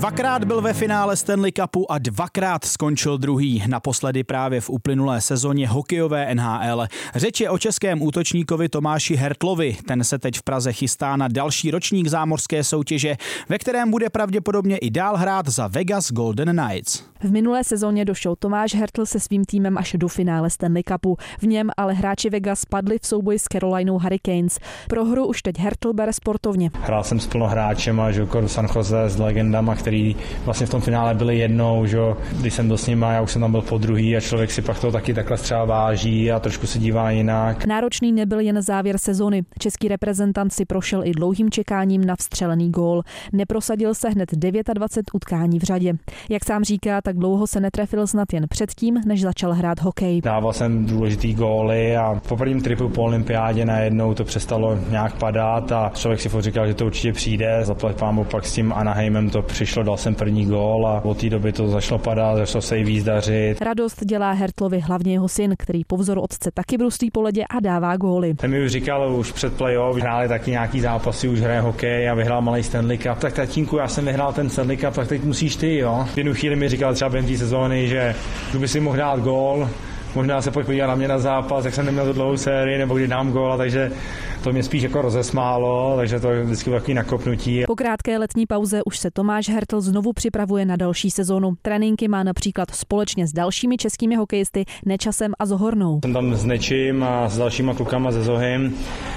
Dvakrát byl ve finále Stanley Cupu a dvakrát skončil druhý, naposledy právě v uplynulé sezóně hokejové NHL. Řeč je o českém útočníkovi Tomáši Hertlovi. Ten se teď v Praze chystá na další ročník zámořské soutěže, ve kterém bude pravděpodobně i dál hrát za Vegas Golden Knights. V minulé sezóně došel Tomáš Hertl se svým týmem až do finále Stanley Cupu. V něm ale hráči Vegas padli v souboji s Carolinou Hurricanes. Pro hru už teď Hertl bere sportovně. Hrál jsem s plno hráčem a San Jose s legendama, který vlastně v tom finále byli jednou, že když jsem byl s nima, já už jsem tam byl podruhý a člověk si pak to taky takhle třeba váží a trošku se dívá jinak. Náročný nebyl jen závěr sezony. Český reprezentant si prošel i dlouhým čekáním na vstřelený gól. Neprosadil se hned 29 utkání v řadě. Jak sám říká, tak dlouho se netrefil snad jen předtím, než začal hrát hokej. Dával jsem důležitý góly a po prvním tripu po olympiádě najednou to přestalo nějak padat a člověk si furt říkal, že to určitě přijde. Zaplať pámu pak s tím Anaheimem to přišlo, dal jsem první gól a od té doby to začalo padat, začalo se jí víc dařit. Radost dělá Hertlovi hlavně jeho syn, který po vzoru otce taky bruslí po ledě a dává góly. Ten mi už říkal už před playoff, hráli taky nějaký zápasy, už hraje hokej a vyhrál malý Stanley Cup. Tak tatínku, já jsem vyhrál ten Stanley Cup, tak teď musíš ty, jo. V jednu chvíli mi říkal třeba během té sezóny, že kdyby si mohl dát gól, možná se pojď podívat na mě na zápas, jak jsem neměl tu dlouhou sérii, nebo kdy dám góla, takže to mě spíš jako rozesmálo, takže to je vždycky takový nakopnutí. Po krátké letní pauze už se Tomáš Hertl znovu připravuje na další sezonu. Tréninky má například společně s dalšími českými hokejisty Nečasem a Zohornou. Jsem tam s Nečím a s dalšíma klukama ze Zohym.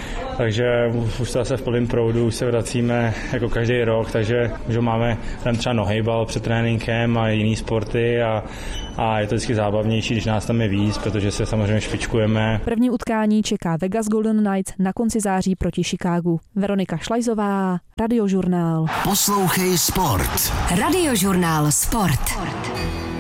Takže už se v plném proudu, už se vracíme jako každý rok, takže už máme tam třeba nohejbal před tréninkem a jiný sporty a je to vždycky zábavnější, když nás tam je víc, protože se samozřejmě špičkujeme. První utkání čeká Vegas Golden Knights na konci září proti Chicagu. Veronika Šlajzová, Radiožurnál. Poslouchej sport. Radiožurnál Sport.